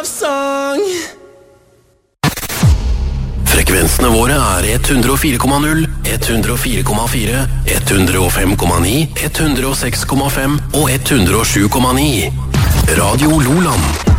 Frekvensene våre er 104,0, 104,4, 105,9, 106,5 og 107,9. Radio Loland.